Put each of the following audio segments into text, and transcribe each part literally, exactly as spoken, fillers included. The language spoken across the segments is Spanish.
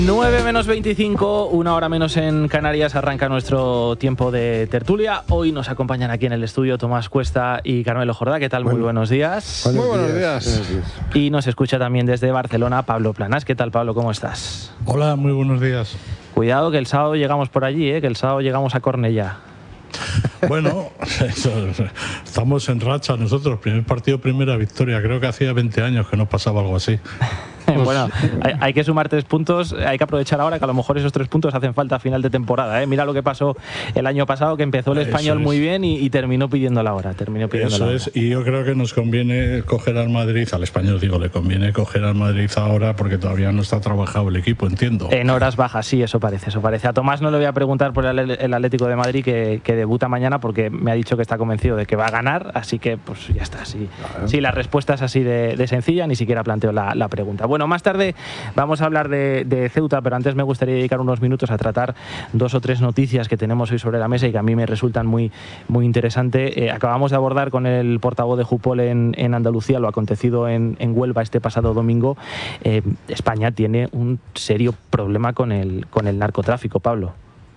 nueve menos veinticinco, una hora menos en Canarias, arranca nuestro tiempo de tertulia. Hoy nos acompañan aquí en el estudio Tomás Cuesta y Carmelo Jordá. ¿Qué tal? Bueno, muy buenos días. Muy buenos días. buenos días. Y nos escucha también desde Barcelona Pablo Planas. ¿Qué tal, Pablo? ¿Cómo estás? Hola, muy buenos días. Cuidado que el sábado llegamos por allí, ¿eh? que el sábado llegamos a Cornellá. Bueno, estamos en racha nosotros. Primer partido, primera victoria. Creo que hacía veinte años que no pasaba algo así. Pues, bueno, hay, hay que sumar tres puntos, hay que aprovechar ahora que a lo mejor esos tres puntos hacen falta a final de temporada, ¿eh? Mira lo que pasó el año pasado, que empezó el Español muy bien y, y terminó pidiendo la hora. Terminó pidiendo Eso la hora. es, y yo creo que nos conviene coger al Madrid, al Español digo, le conviene coger al Madrid ahora porque todavía no está trabajado el equipo, entiendo. En horas bajas, sí, eso parece, eso parece. A Tomás no le voy a preguntar por el, el Atlético de Madrid que, que debuta mañana porque me ha dicho que está convencido de que va a ganar, así que pues ya está. Sí, claro. Sí, la respuesta es así de, de sencilla, ni siquiera planteo la, la pregunta. Bueno, más tarde vamos a hablar de, de Ceuta, pero antes me gustaría dedicar unos minutos a tratar dos o tres noticias que tenemos hoy sobre la mesa y que a mí me resultan muy, muy interesantes. Eh, acabamos de abordar con el portavoz de Jupol en, en Andalucía lo acontecido en, en Huelva este pasado domingo. Eh, España tiene un serio problema con el, con el narcotráfico, Pablo.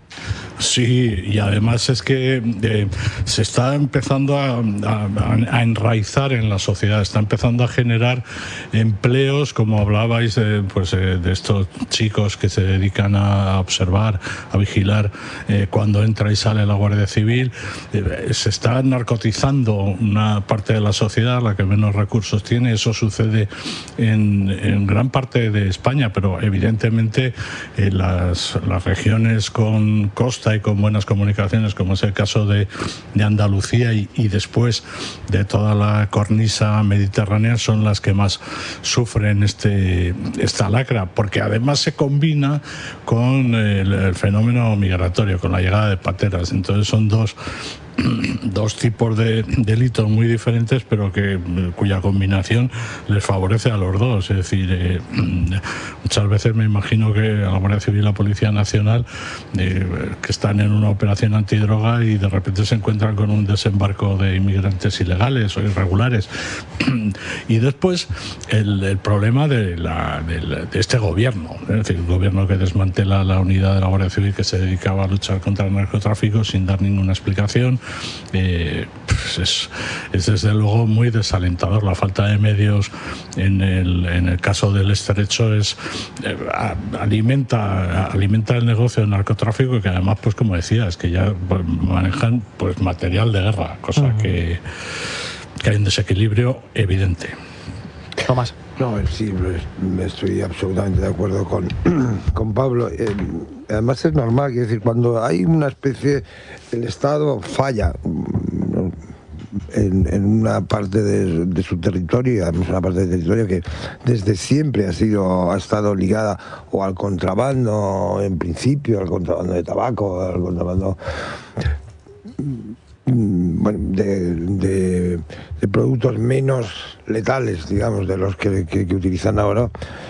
Sí, y además es que eh, se está empezando a, a, a enraizar en la sociedad, está empezando a generar empleos, como hablabais de, pues, eh, de estos chicos que se dedican a observar, a vigilar eh, cuando entra y sale la Guardia Civil. Eh, se está narcotizando una parte de la sociedad, la que menos recursos tiene. Eso sucede en, en gran parte de España, pero evidentemente eh, las, las regiones con costa y con buenas comunicaciones, como es el caso de, de Andalucía y, y después de toda la cornisa mediterránea, son las que más sufren este, esta lacra, porque además se combina con el, el fenómeno migratorio, con la llegada de pateras. Entonces son dos dos tipos de delitos muy diferentes, pero que cuya combinación les favorece a los dos. Es decir, eh, muchas veces me imagino que a la Guardia Civil y la Policía Nacional eh, que están en una operación antidroga y de repente se encuentran con un desembarco de inmigrantes ilegales o irregulares. Y después el, el problema de, la, de, la, de este gobierno, es decir, el gobierno que desmantela la unidad de la Guardia Civil que se dedicaba a luchar contra el narcotráfico sin dar ninguna explicación. Eh, pues es, es desde luego muy desalentador. La falta de medios en el, en el caso del estrecho es eh, alimenta alimenta el negocio del narcotráfico, que además, pues como decía, es que ya pues, manejan pues material de guerra, cosa uh-huh. que, que hay un desequilibrio evidente. Tomás. No, sí, estoy absolutamente de acuerdo con, con Pablo. Eh, además es normal, quiero decir, cuando hay una especie, el Estado falla en, en una parte de, de su territorio, y además una parte del territorio que desde siempre ha sido ha estado ligada o al contrabando, en principio, al contrabando de tabaco, al contrabando bueno, de, de, de productos menos letales, digamos, de los que, que, que utilizan ahora,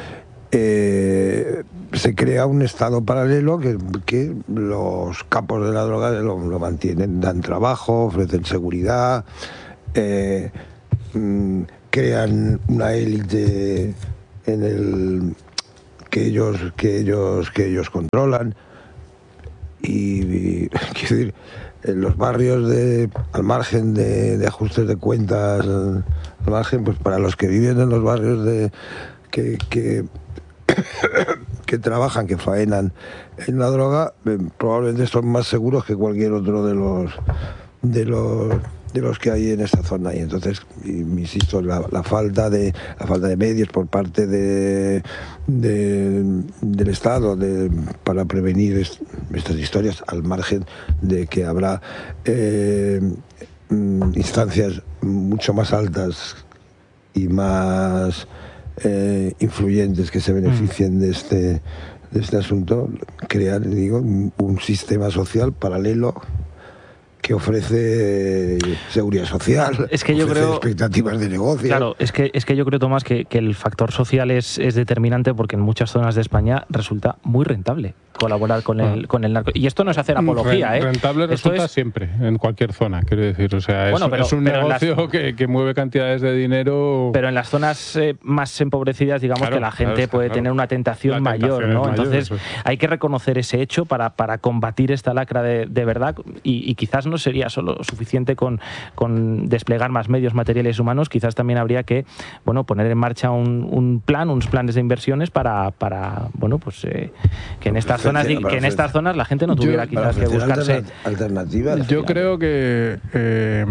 eh, se crea un estado paralelo que, que los capos de la droga lo, lo mantienen, dan trabajo, ofrecen seguridad, eh, mm, crean una élite en el que ellos que ellos que ellos controlan y, y quiero decir, en los barrios de, al margen de, de ajustes de cuentas, al margen, pues para los que viven en los barrios de que, que, que trabajan, que faenan en la droga, eh, probablemente son más seguros que cualquier otro de los de los de los que hay en esta zona. Y entonces, insisto, la, la falta de la falta de medios por parte de, de del Estado de, para prevenir est, estas historias, al margen de que habrá eh, instancias mucho más altas y más eh, influyentes que se beneficien de este de este asunto, crear, digo, un sistema social paralelo que ofrece seguridad social, es que yo ofrece creo, expectativas de negocio. Claro, es que, es que yo creo, Tomás, que, que el factor social es, es determinante porque en muchas zonas de España resulta muy rentable. colaborar con el, con el narco. Y esto no es hacer apología, ¿eh? Rentable esto resulta es... siempre, en cualquier zona, quiero decir. O sea, es, bueno, pero, es un negocio las... que, que mueve cantidades de dinero. Pero en las zonas eh, más empobrecidas, digamos, claro, que la gente claro, puede claro. tener una tentación, tentación mayor, ¿no? Mayor, Entonces, eso. hay que reconocer ese hecho para, para combatir esta lacra de, de verdad. Y, y quizás no sería solo suficiente con, con desplegar más medios materiales humanos, quizás también habría que, bueno, poner en marcha un, un plan, unos planes de inversiones para, para bueno, pues eh, que en estas zonas, que en estas zonas la gente no tuviera yo, quizás que buscarse alternativas. Yo creo que eh,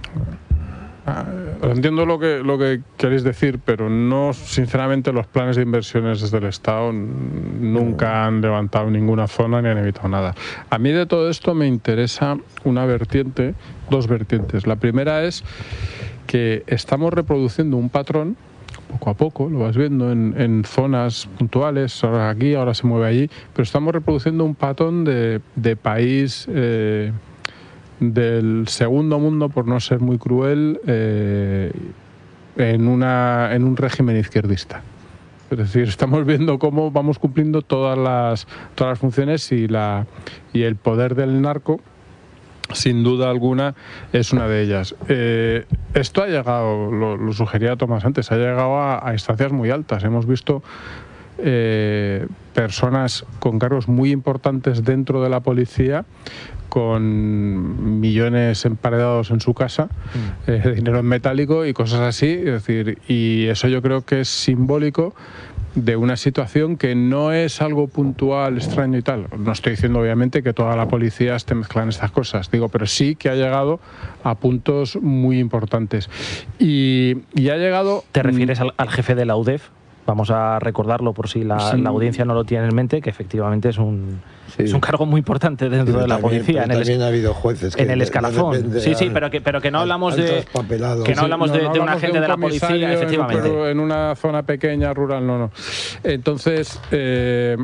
entiendo lo que lo que queréis decir, pero no, sinceramente, los planes de inversiones desde el Estado nunca han levantado ninguna zona ni han evitado nada. A mí de todo esto me interesa una vertiente, dos vertientes. La primera es que estamos reproduciendo un patrón poco a poco, lo vas viendo en, en zonas puntuales, ahora aquí, ahora se mueve allí, pero estamos reproduciendo un patrón de, de país eh, del segundo mundo, por no ser muy cruel, eh, en, una, en un régimen izquierdista. Es decir, estamos viendo cómo vamos cumpliendo todas las, todas las funciones y, la, y el poder del narco, sin duda alguna, es una de ellas. Eh, esto ha llegado, lo, lo sugería Tomás antes, ha llegado a, a instancias muy altas. Hemos visto eh, personas con cargos muy importantes dentro de la policía, con millones emparedados en su casa, mm. eh, dinero en metálico y cosas así. Es decir, y eso yo creo que es simbólico de una situación que no es algo puntual, extraño y tal. No estoy diciendo, obviamente, que toda la policía esté mezclando estas cosas, digo, pero sí que ha llegado a puntos muy importantes. Y, y ha llegado... ¿Te refieres al, al jefe de la U D E F? Vamos a recordarlo por si la, sí. la audiencia no lo tiene en mente, que efectivamente es un, sí. es un cargo muy importante dentro sí, de la también, policía. En el, también ha habido jueces que en el escalafón. Sí, sí, pero que, pero que no hablamos de que no hablamos sí, no, de, no de un agente de, un de la policía, efectivamente. Pero en una zona pequeña, rural, no, no. Entonces, eh,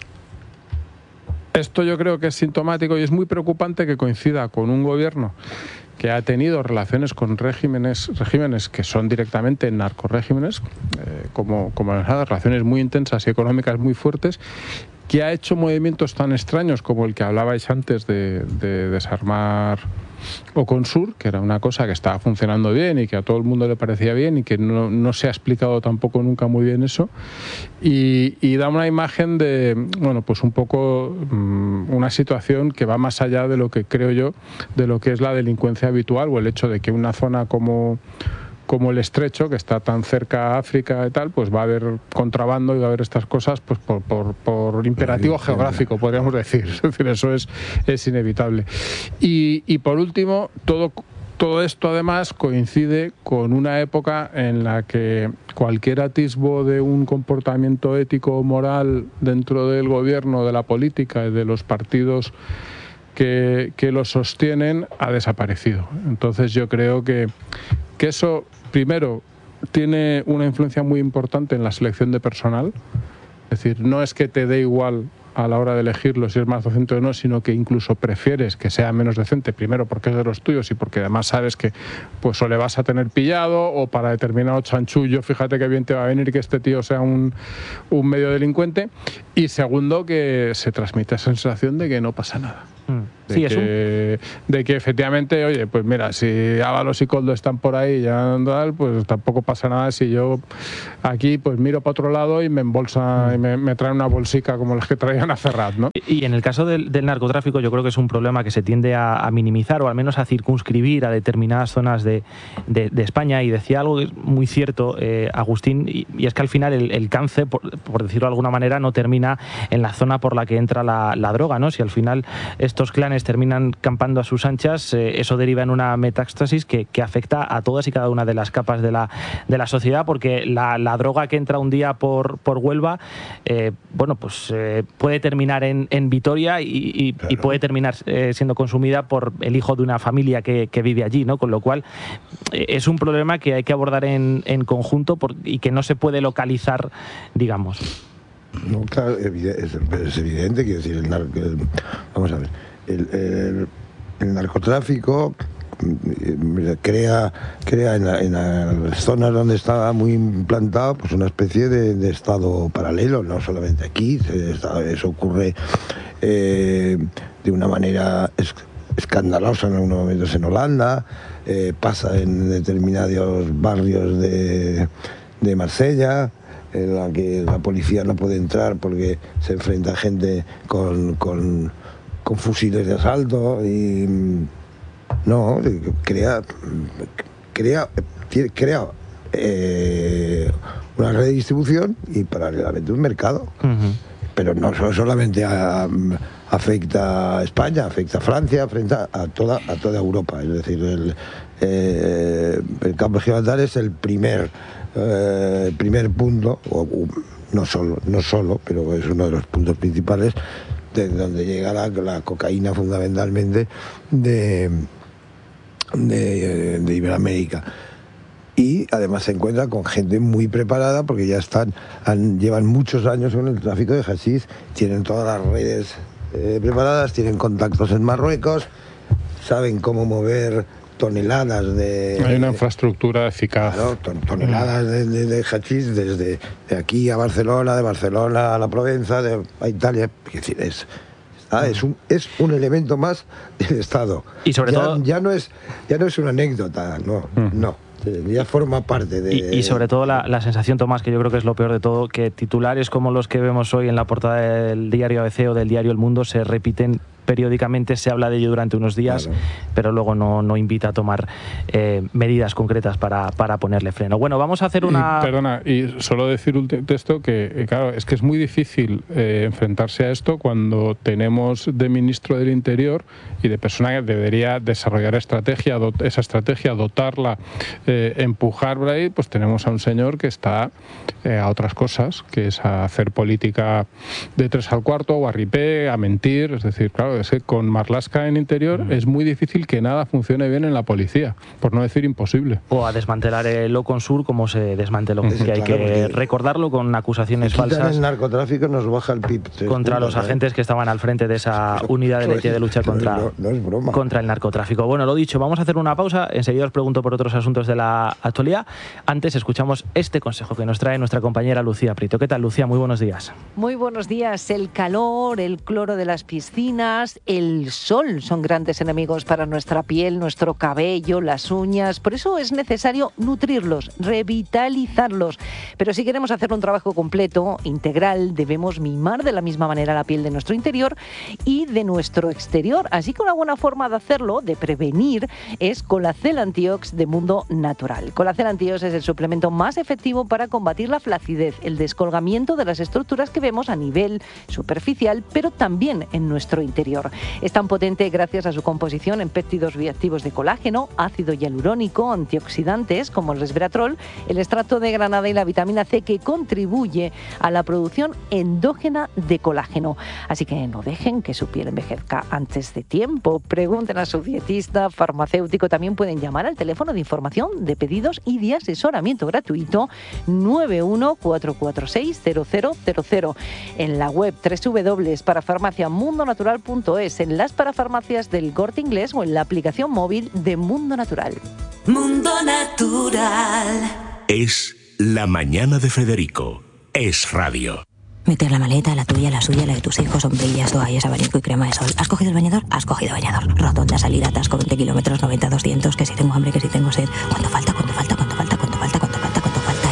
esto yo creo que es sintomático y es muy preocupante que coincida con un gobierno que ha tenido relaciones con regímenes, regímenes que son directamente narcorregímenes, eh, como, como las relaciones muy intensas y económicas muy fuertes, que ha hecho movimientos tan extraños como el que hablabais antes de, de desarmar Oconsur, que era una cosa que estaba funcionando bien y que a todo el mundo le parecía bien y que no, no se ha explicado tampoco nunca muy bien eso, y, y da una imagen de, bueno, pues un poco um, una situación que va más allá de lo que creo yo, de lo que es la delincuencia habitual o el hecho de que una zona como como el Estrecho, que está tan cerca a África y tal, pues va a haber contrabando y va a haber estas cosas pues por, por, por imperativo geográfico, podríamos decir. Es decir, eso es, es inevitable. Y, y por último, todo, todo esto además coincide con una época en la que cualquier atisbo de un comportamiento ético o moral dentro del gobierno, de la política y de los partidos que, que lo sostienen ha desaparecido. Entonces yo creo que, que eso, primero, tiene una influencia muy importante en la selección de personal. Es decir, no es que te dé igual a la hora de elegirlo si es más docente o no, sino que incluso prefieres que sea menos decente, primero porque es de los tuyos y porque además sabes que pues o le vas a tener pillado o para determinado chanchullo, fíjate que bien te va a venir que este tío sea un, un medio delincuente, y segundo que se transmite esa sensación de que no pasa nada. De, sí, que, un... de que efectivamente, oye, pues mira, si Ábalos y Koldo están por ahí ya andar, pues tampoco pasa nada si yo aquí pues miro para otro lado y me embolsa y me, me traen una bolsica como las que traían a Ferrat, ¿no? Y en el caso del, del narcotráfico yo creo que es un problema que se tiende a, a minimizar o al menos a circunscribir a determinadas zonas de, de, de España, y decía algo que es muy cierto, eh, Agustín, y, y es que al final el, el cáncer, por, por decirlo de alguna manera, no termina en la zona por la que entra la, la droga, ¿no? Si al final estos clanes terminan campando a sus anchas, eh, eso deriva en una metástasis que, que afecta a todas y cada una de las capas de la, de la sociedad, porque la, la droga que entra un día por, por Huelva, eh, bueno, pues eh, puede terminar en, en Vitoria y, y, claro. y puede terminar eh, siendo consumida por el hijo de una familia que, que vive allí, ¿no? Con lo cual eh, es un problema que hay que abordar en, en conjunto por, y que no se puede localizar, digamos. No, claro, es, es evidente, quiero decir, el, el, vamos a ver, el, el, el narcotráfico crea, crea en, la, en las zonas donde estaba muy implantado pues una especie de, de estado paralelo, no solamente aquí, eso ocurre eh, de una manera es, escandalosa en algunos momentos en Holanda, eh, pasa en determinados barrios de, de Marsella, en la que la policía no puede entrar porque se enfrenta a gente con, con, con fusiles de asalto y no, crea crea, crea eh, una red de distribución y paralelamente un mercado. Uh-huh. Pero no solamente a, afecta a España, afecta a Francia, afecta a toda, a toda Europa. Es decir, el, eh, el campo de Gibraltar es el primer Eh, primer punto, o, o, no solo, no solo, pero es uno de los puntos principales de donde llega la, la cocaína fundamentalmente de, de, de Iberoamérica. Y además se encuentra con gente muy preparada porque ya están, han, llevan muchos años con el tráfico de hachís, tienen todas las redes eh, preparadas, tienen contactos en Marruecos, saben cómo mover toneladas de... Hay una infraestructura eficaz. Claro, ton, toneladas de, de, de hachís desde de aquí a Barcelona, de Barcelona a la Provenza, de a Italia. Es decir, es, ah, es, un, es un elemento más del Estado. Y sobre ya, todo... Ya no, es, ya no es una anécdota, no, mm. no. Ya forma parte de... Y, y sobre todo la, la sensación, Tomás, que yo creo que es lo peor de todo, que titulares como los que vemos hoy en la portada del diario A B C o del diario El Mundo se repiten periódicamente, se habla de ello durante unos días, claro, pero luego no, no invita a tomar eh, medidas concretas para, para ponerle freno. Bueno, vamos a hacer una... Y, perdona, y solo decir un texto que, eh, claro, es que es muy difícil eh, enfrentarse a esto cuando tenemos de ministro del Interior y de persona que debería desarrollar estrategia, dot, esa estrategia, dotarla, eh, empujar por ahí, pues tenemos a un señor que está eh, a otras cosas, que es a hacer política de tres al cuarto o a ripé, a mentir, es decir, claro, es que con Marlaska en Interior mm. es muy difícil que nada funcione bien en la policía, por no decir imposible. O a desmantelar el Oconsur como se desmanteló, mm. que hay claro, que recordarlo, con acusaciones falsas. El narcotráfico nos baja el P I B. Contra los agentes que estaban al frente de esa unidad de, de lucha contra, no, no es broma. contra el narcotráfico. Bueno, lo dicho, vamos a hacer una pausa, enseguida os pregunto por otros asuntos de la actualidad. Antes escuchamos este consejo que nos trae nuestra compañera Lucía Prieto. ¿Qué tal, Lucía? Muy buenos días. Muy buenos días. El calor, el cloro de las piscinas, el sol son grandes enemigos para nuestra piel, nuestro cabello, las uñas. Por eso es necesario nutrirlos, revitalizarlos. Pero si queremos hacer un trabajo completo, integral, debemos mimar de la misma manera la piel de nuestro interior y de nuestro exterior. Así que una buena forma de hacerlo, de prevenir, es Colacel Antiox de Mundo Natural. Colacel Antiox es el suplemento más efectivo para combatir la flacidez, el descolgamiento de las estructuras que vemos a nivel superficial, pero también en nuestro interior. Es tan potente gracias a su composición en péptidos bioactivos de colágeno, ácido hialurónico, antioxidantes como el resveratrol, el extracto de granada y la vitamina C, que contribuye a la producción endógena de colágeno. Así que no dejen que su piel envejezca antes de tiempo. Pregunten a su dietista, farmacéutico. También pueden llamar al teléfono de información, de pedidos y de asesoramiento gratuito nueve uno cuatro cuatro seis cero cero cero cero. En la web doble u doble u doble u punto parafarmacia mundo natural punto es, en las parafarmacias del Corte Inglés o en la aplicación móvil de Mundo Natural. Mundo Natural. Es la mañana de Federico. Es radio. Meter la maleta, la tuya, la suya, la de tus hijos, sombrillas, toallas, abanico y crema de sol. ¿Has cogido el bañador? Has cogido bañador. Rotonda, salida, atasco, veinte kilómetros, noventa, doscientos, que si tengo hambre, que si tengo sed. ¿Cuánto falta? ¿Cuánto falta? ¿Cuánto falta? ¿Cuánto falta? ¿Cuánto falta? ¿Cuánto falta?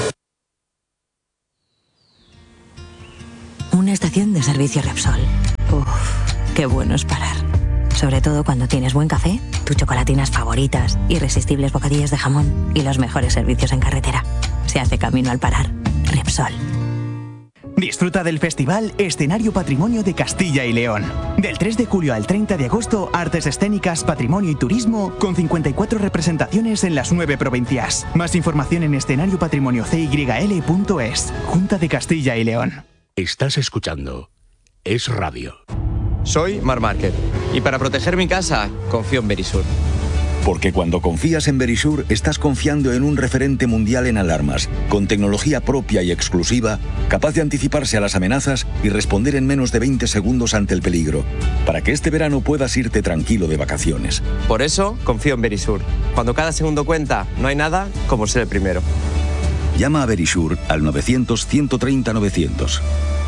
Y... una estación de servicio Repsol. Uff, qué bueno es parar. Sobre todo cuando tienes buen café, tus chocolatinas favoritas, irresistibles bocadillas de jamón y los mejores servicios en carretera. Se hace camino al parar. Repsol. Disfruta del festival Escenario Patrimonio de Castilla y León. Del tres de julio al treinta de agosto, artes escénicas, patrimonio y turismo, con cincuenta y cuatro representaciones en las nueve provincias. Más información en escenario patrimonio c y l punto es. Junta de Castilla y León. Estás escuchando Es Radio. Soy Marc Márquez y para proteger mi casa confío en Verisur. Porque cuando confías en Verisure, estás confiando en un referente mundial en alarmas, con tecnología propia y exclusiva, capaz de anticiparse a las amenazas y responder en menos de veinte segundos ante el peligro, para que este verano puedas irte tranquilo de vacaciones. Por eso, confío en Verisure. Cuando cada segundo cuenta, no hay nada como ser el primero. Llama a Verisure al novecientos, ciento treinta, novecientos.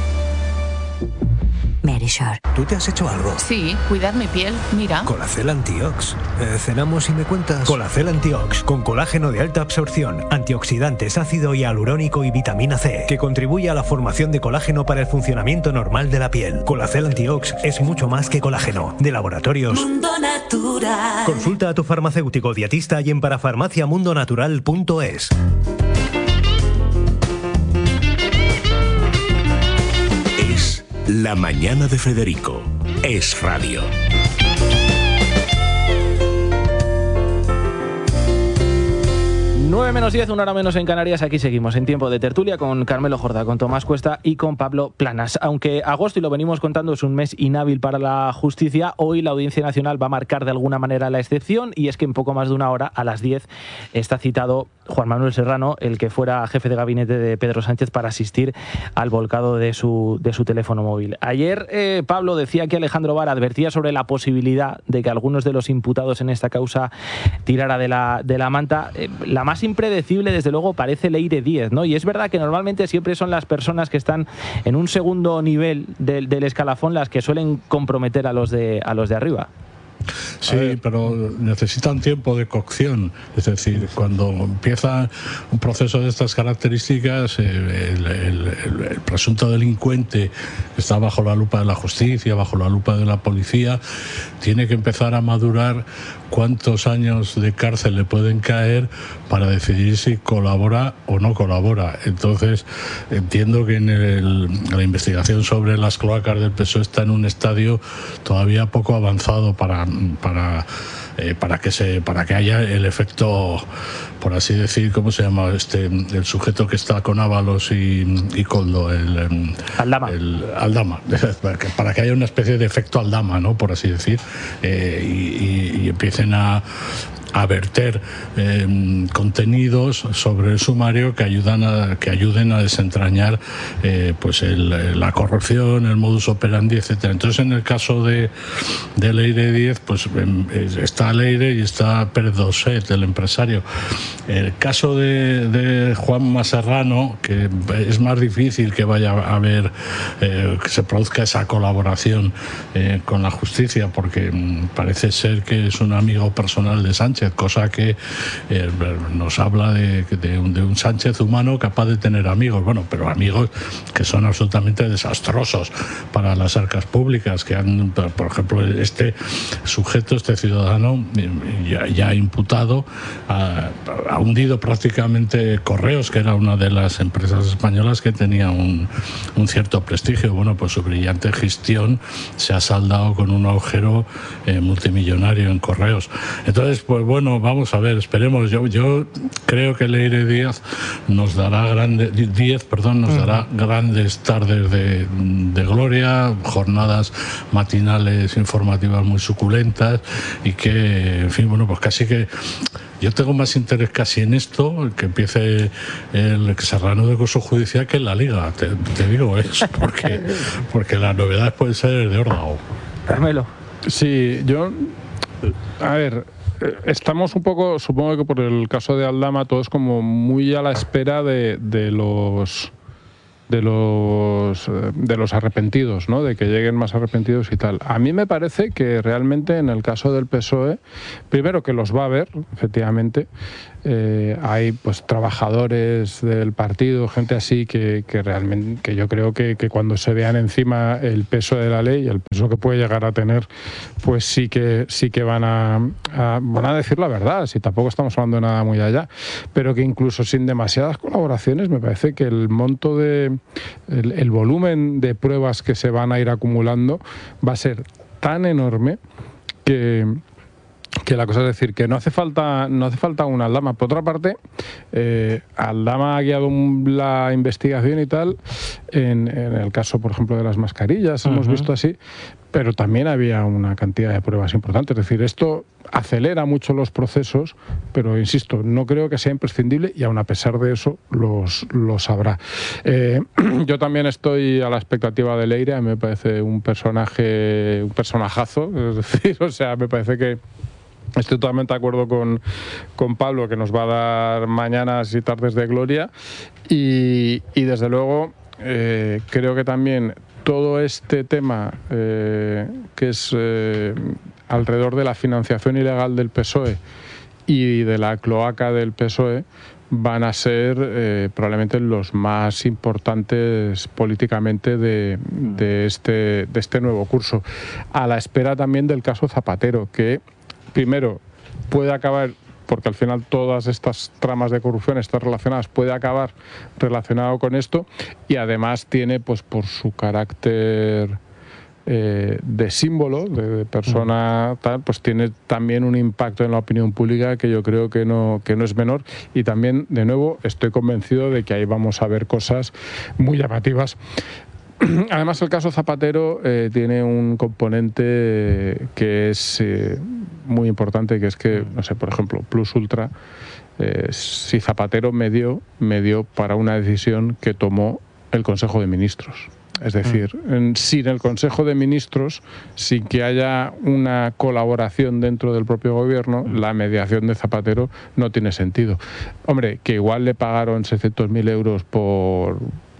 Verisure. ¿Tú te has hecho algo? Sí, cuidar mi piel, mira. Colacel Antiox. Eh, ¿Cenamos y me cuentas? Colacel Antiox, con colágeno de alta absorción, antioxidantes, ácido hialurónico y vitamina C, que contribuye a la formación de colágeno para el funcionamiento normal de la piel. Colacel Antiox es mucho más que colágeno. De Laboratorios Mundo Natural. Consulta a tu farmacéutico dietista y en parafarmacia mundo natural punto es. La mañana de Federico es radio. nueve menos diez, una hora menos en Canarias. Aquí seguimos en tiempo de tertulia con Carmelo Jordá, con Tomás Cuesta y con Pablo Planas. Aunque agosto, y lo venimos contando, es un mes inhábil para la justicia, hoy la Audiencia Nacional va a marcar de alguna manera la excepción, y es que en poco más de una hora, a las diez, está citado Juan Manuel Serrano, el que fuera jefe de gabinete de Pedro Sánchez, para asistir al volcado de su, de su teléfono móvil. Ayer eh, Pablo decía que Alejandro Vara advertía sobre la posibilidad de que algunos de los imputados en esta causa tirara de la, de la manta. Eh, la más impredecible, desde luego, parece Leire Díez, ¿no? Y es verdad que normalmente siempre son las personas que están en un segundo nivel del, del escalafón las que suelen comprometer a los de, a los de arriba. Sí, pero necesitan tiempo de cocción. Es decir, cuando empieza un proceso de estas características, el, el, el, el presunto delincuente está bajo la lupa de la justicia, bajo la lupa de la policía, tiene que empezar a madurar cuántos años de cárcel le pueden caer para decidir si colabora o no colabora. Entonces, entiendo que en el, la investigación sobre las cloacas del P S O E está en un estadio todavía poco avanzado para para eh, para que se para que haya el efecto, por así decir, ¿cómo se llama este el sujeto que está con Ábalos y, y Coldo? El Aldama. El Aldama, para que haya una especie de efecto Aldama, ¿no? Por así decir, eh, y, y, y empiecen a a verter eh, contenidos sobre el sumario que ayudan a, que ayuden a desentrañar eh, pues el, la corrupción, el modus operandi, etcétera. Entonces, en el caso de, de Leire Díez, pues está Leire y está Pérez Doset, el empresario. El caso de, de Juanma Serrano, que es más difícil que vaya a haber eh, que se produzca esa colaboración eh, con la justicia, porque mm, parece ser que es un amigo personal de Sánchez, cosa que eh, nos habla de, de, un, de un Sánchez humano capaz de tener amigos, bueno, pero amigos que son absolutamente desastrosos para las arcas públicas, que han, por ejemplo, este sujeto, este ciudadano, ya, ya imputado, ha, ha hundido prácticamente Correos, que era una de las empresas españolas que tenía un, un cierto prestigio. Bueno, pues su brillante gestión se ha saldado con un agujero eh, multimillonario en Correos. Entonces, pues bueno, vamos a ver, esperemos. Yo, yo creo que Leire Díaz nos dará grandes, Díez, perdón, nos dará grandes tardes de, de gloria, jornadas matinales informativas muy suculentas, y que, en fin, bueno, pues casi que yo tengo más interés casi en esto, que empiece el Serrano de curso judicial, que en la Liga, te, te digo eso, porque, porque las novedades pueden ser de órdago. Carmelo. Sí, yo, a ver, estamos un poco, supongo que por el caso de Aldama, todos como muy a la espera de, de los de los de los arrepentidos, ¿no? De que lleguen más arrepentidos y tal. A mí me parece que realmente en el caso del P S O E, primero que los va a haber, efectivamente, eh, hay pues trabajadores del partido, gente así que, que realmente, que yo creo que, que cuando se vean encima el peso de la ley, el peso que puede llegar a tener, pues sí que sí que van a, a van a decir la verdad, si tampoco estamos hablando de nada muy allá, pero que incluso sin demasiadas colaboraciones me parece que el monto de el, el volumen de pruebas que se van a ir acumulando va a ser tan enorme que que la cosa es decir que no hace falta no hace falta una Aldama. Por otra parte, eh, Aldama ha guiado un, la investigación y tal en, en el caso, por ejemplo, de las mascarillas, uh-huh. hemos visto así, pero también había una cantidad de pruebas importantes. Es decir, esto acelera mucho los procesos, pero insisto, no creo que sea imprescindible y aun a pesar de eso los, los habrá. Eh, yo también estoy a la expectativa de Leire, a mí me parece un personaje, un personajazo, es decir, o sea, me parece que estoy totalmente de acuerdo con, con Pablo, que nos va a dar mañanas y tardes de gloria, y, y desde luego eh, creo que también todo este tema eh, que es eh, alrededor de la financiación ilegal del P S O E y de la cloaca del P S O E van a ser eh, probablemente los más importantes políticamente de, de, este, de este nuevo curso, a la espera también del caso Zapatero, que primero puede acabar, porque al final todas estas tramas de corrupción están relacionadas, puede acabar relacionado con esto, y además tiene, pues por su carácter eh, de símbolo, de, de persona tal, pues tiene también un impacto en la opinión pública que yo creo que no, que no es menor, y también, de nuevo, estoy convencido de que ahí vamos a ver cosas muy llamativas. Además, el caso Zapatero eh, tiene un componente que es eh, muy importante, que es que, no sé, por ejemplo, Plus Ultra, eh, si Zapatero me dio, me dio para una decisión que tomó el Consejo de Ministros. Es decir, en, sin el Consejo de Ministros, sin que haya una colaboración dentro del propio gobierno, la mediación de Zapatero no tiene sentido. Hombre, que igual le pagaron seiscientos mil euros por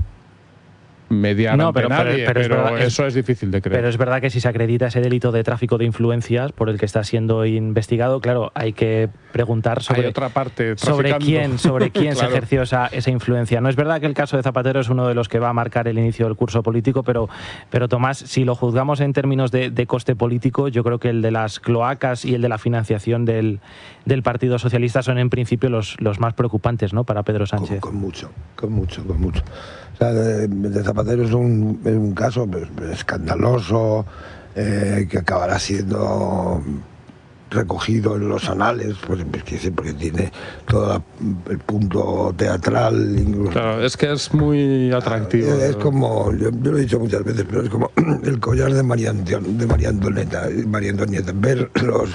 mediar no, ante pero, nadie, pero, pero, pero es verdad, eso es, es difícil de creer. Pero es verdad que si se acredita ese delito de tráfico de influencias por el que está siendo investigado, claro, hay que preguntar sobre, hay otra parte, sobre quién, sobre quién claro. se ejerció esa, esa influencia. No es verdad que el caso de Zapatero es uno de los que va a marcar el inicio del curso político, pero, pero Tomás, si lo juzgamos en términos de, de coste político, yo creo que el de las cloacas y el de la financiación del, del Partido Socialista son en principio los, los más preocupantes, ¿no?, para Pedro Sánchez. Con, con mucho, con mucho, con mucho. O sea, de, de Zapatero es un, es un caso pues, escandaloso, eh, que acabará siendo recogido en los anales, pues, porque tiene todo la, el punto teatral. Incluso. Claro, es que es muy atractivo. Es, es como, yo, yo lo he dicho muchas veces, pero es como el collar de María, de María Antonieta, María Antonieta, ver los...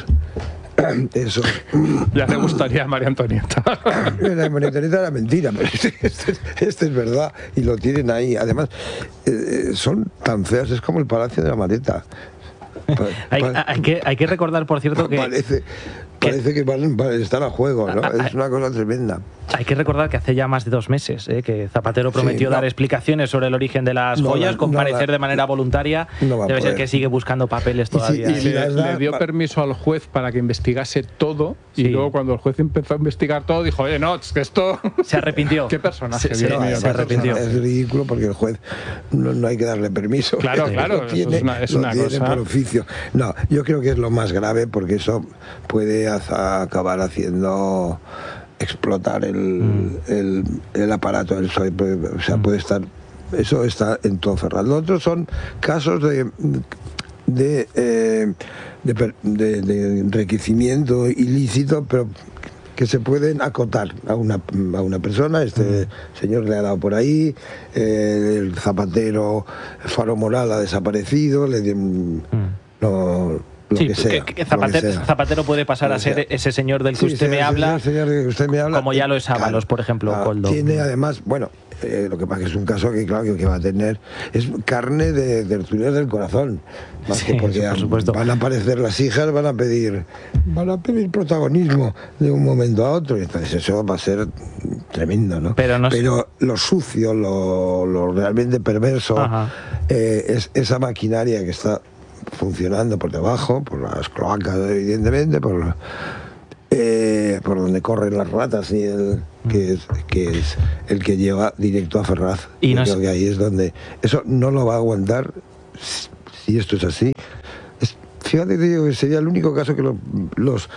Eso. Ya le gustaría a María Antonieta. La María Antonieta era mentira, pero este, este, este es verdad y lo tienen ahí. Además, eh, son tan feas, es como el Palacio de la Maleta. Pa, hay, pa, hay, que, hay que recordar, por cierto, que... Parece, parece que van, van a estar a juego, ¿no? Es una cosa tremenda. Hay que recordar que hace ya más de dos meses ¿eh? que Zapatero prometió sí, no, dar explicaciones sobre el origen de las no, joyas, comparecer no, de manera voluntaria. No Debe ser que sigue buscando papeles todavía. Y, si, y si le, le dio permiso al juez para que investigase todo, sí. y luego cuando el juez empezó a investigar todo, dijo, oye, no, es que esto... Se arrepintió. ¿Qué personaje? Se, Dios se, mío, se arrepintió. Es ridículo porque el juez no, no hay que darle permiso. Claro, claro, eso tiene, es una, es lo una tiene cosa... por oficio. No, yo creo que es lo más grave porque eso puede acabar haciendo... explotar el, mm. el, el aparato del P S O E, o sea, mm. puede estar, eso está en todo Ferraz. Los otros son casos de de, eh, de, de, de enriquecimiento ilícito, pero que se pueden acotar a una, a una persona. Este mm. señor le ha dado por ahí, eh, el Zapatero Faro Moral ha desaparecido, le mm. no Lo sí, que sea, que, que Zapatero, lo que sea. Zapatero puede pasar a ser ese señor del que sí, usted, sí, me habla, ese señor del que usted me habla, como ya lo es Ábalos, claro, por ejemplo, claro, Coldo. Tiene además, bueno, eh, lo que pasa que es un caso que claro que va a tener, es carne de tertulias del corazón, más sí, que porque por supuesto. Van a aparecer las hijas, van a pedir, van a pedir protagonismo de un momento a otro, y entonces eso va a ser tremendo, ¿no? Pero, no Pero lo sucio, lo, lo realmente perverso, eh, es esa maquinaria que está funcionando por debajo, por las cloacas evidentemente, por, eh, por donde corren las ratas y el que es, que es el que lleva directo a Ferraz. Y no creo es... que ahí es donde eso no lo va a aguantar si esto es así. Es fíjate, te digo que sería el único caso que los, los,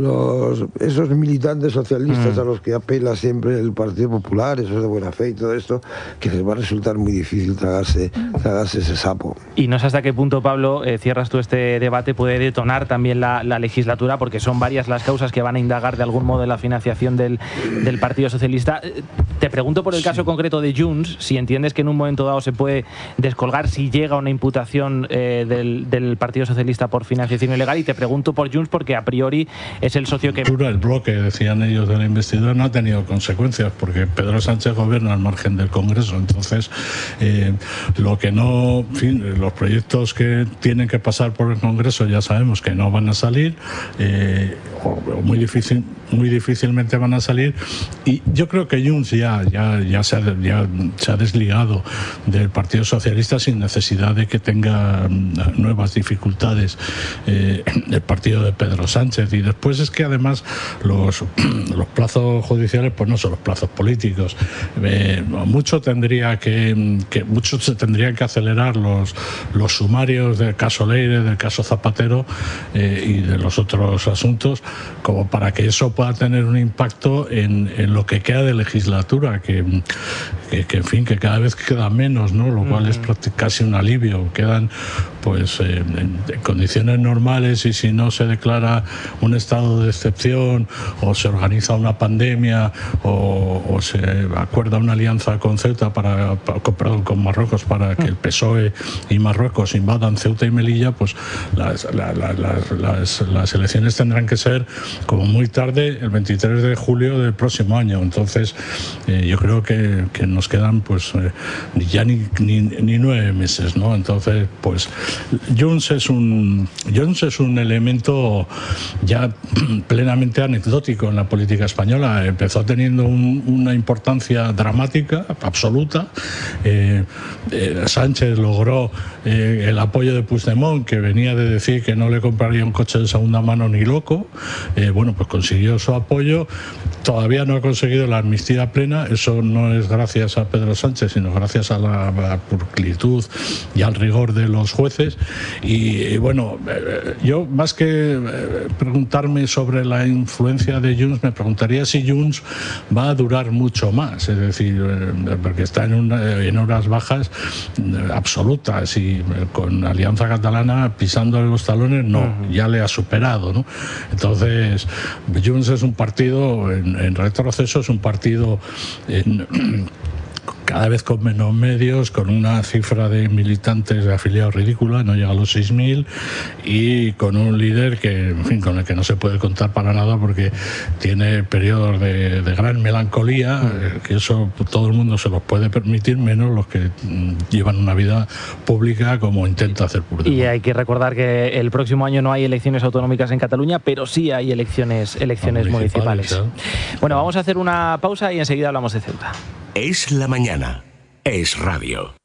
los esos militantes socialistas mm. a los que apela siempre el Partido Popular, esos de buena fe y todo esto, que les va a resultar muy difícil tragarse, tragarse ese sapo. Y no sé hasta qué punto, Pablo, eh, cierras tú este debate, puede detonar también la, la legislatura, porque son varias las causas que van a indagar de algún modo en la financiación del, del Partido Socialista. Te pregunto por el caso sí. concreto de Junts, si entiendes que en un momento dado se puede descolgar si llega una imputación eh, del, del Partido Socialista por financiación ilegal, y te pregunto por Junts porque a priori es el socio que... El bloque, decían ellos, de la investidura no ha tenido consecuencias porque Pedro Sánchez gobierna al margen del Congreso, entonces eh, lo que no, en fin, los proyectos que tienen que pasar por el Congreso ya sabemos que no van a salir, eh, o, o muy difícil, muy difícilmente van a salir, y yo creo que Junts ya, ya, ya, se, ha, ya se ha desligado del Partido Socialista sin necesidad de que tenga nuevas dificultades eh, el partido de Pedro Sánchez. Y después es que además los, los plazos judiciales pues no son los plazos políticos. Eh, mucho tendría que, que mucho se tendrían que acelerar los, los sumarios del caso Leire, del caso Zapatero eh, y de los otros asuntos, como para que eso pueda tener un impacto en, en lo que queda de legislatura, que, que, que en fin, que cada vez queda menos, ¿no? Lo cual uh-huh. es casi un alivio. Quedan pues eh, en, en condiciones normales, y si no se declara un estado de excepción o se organiza una pandemia o, o se acuerda una alianza con Ceuta para, para perdón, con Marruecos para que el P S O E y Marruecos invadan Ceuta y Melilla, pues las, la, la, las, las, las elecciones tendrán que ser como muy tarde el veintitrés de julio del próximo año. Entonces eh, yo creo que, que nos quedan pues eh, ya ni, ni, ni nueve meses, ¿no? Entonces pues Junts es un Junts es un elemento ya plenamente anecdótico en la política española. Empezó teniendo un, una importancia dramática, absoluta. Eh, eh, Sánchez logró eh, el apoyo de Puigdemont, que venía de decir que no le compraría un coche de segunda mano ni loco. Eh, bueno, pues consiguió su apoyo. Todavía no ha conseguido la amnistía plena. Eso no es gracias a Pedro Sánchez, sino gracias a la, a la pulcritud y al rigor de los jueces. Y, y bueno, eh, yo más que eh, preguntarme sobre la influencia de Junts, me preguntaría si Junts va a durar mucho más, es decir, eh, porque está en, una, en horas bajas eh, absolutas, y eh, con Alianza Catalana pisándole los talones, no, uh-huh. ya le ha superado, ¿no? Entonces, Junts es un partido en, en retroceso, es un partido en, cada vez con menos medios, con una cifra de militantes de afiliados ridícula, no llega a los seis mil, y con un líder que, en fin, con el que no se puede contar para nada porque tiene periodos de, de gran melancolía, eh, que eso todo el mundo se los puede permitir, menos los que mm, llevan una vida pública como intenta hacer Puigdemont. Y hay que recordar que el próximo año no hay elecciones autonómicas en Cataluña, pero sí hay elecciones, elecciones municipales. municipales. ¿eh? Bueno, vamos a hacer una pausa y enseguida hablamos de Ceuta. Es la mañana. Es radio.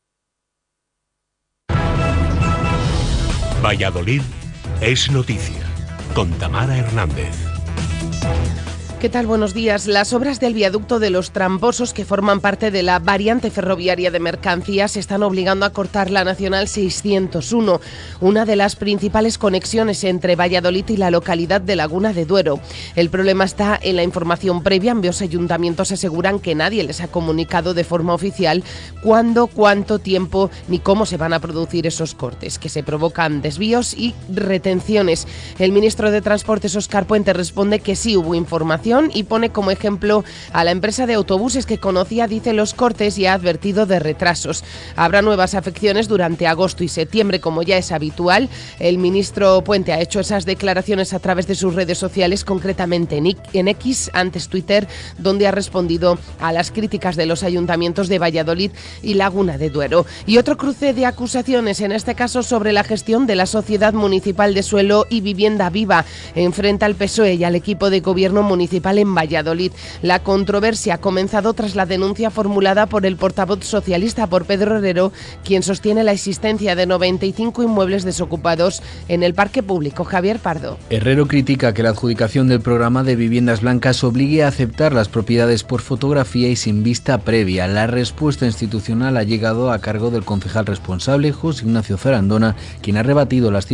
Valladolid es noticia. Con Tamara Hernández. ¿Qué tal? Buenos días. Las obras del viaducto de los Tramposos, que forman parte de la variante ferroviaria de mercancías, están obligando a cortar la Nacional seiscientos uno, una de las principales conexiones entre Valladolid y la localidad de Laguna de Duero. El problema está en la información previa. Ambos ayuntamientos aseguran que nadie les ha comunicado de forma oficial cuándo, cuánto tiempo ni cómo se van a producir esos cortes, que se provocan desvíos y retenciones. El ministro de Transportes, Óscar Puente, responde que sí hubo información y pone como ejemplo a la empresa de autobuses que conocía, dice, los cortes y ha advertido de retrasos. Habrá nuevas afecciones durante agosto y septiembre, como ya es habitual. El ministro Puente ha hecho esas declaraciones a través de sus redes sociales, concretamente en X, antes Twitter, donde ha respondido a las críticas de los ayuntamientos de Valladolid y Laguna de Duero. Y otro cruce de acusaciones, en este caso sobre la gestión de la Sociedad Municipal de Suelo y Vivienda Viva. Enfrenta al P S O E y al equipo de gobierno municipal en Valladolid. La controversia ha comenzado tras la denuncia formulada por el portavoz socialista, por Pedro Herrero, quien sostiene la existencia de noventa y cinco inmuebles desocupados en el parque público. Javier Pardo. Herrero critica que la adjudicación del programa de viviendas blancas obligue a aceptar las propiedades por fotografía y sin vista previa. La respuesta institucional ha llegado a cargo del concejal responsable, José Ignacio Zarandona, quien ha rebatido las